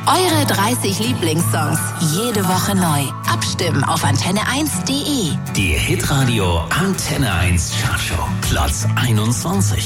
Eure 30 Lieblingssongs. Jede Woche neu. Abstimmen auf antenne1.de. Die Hitradio Antenne 1 Chartshow. Platz 21.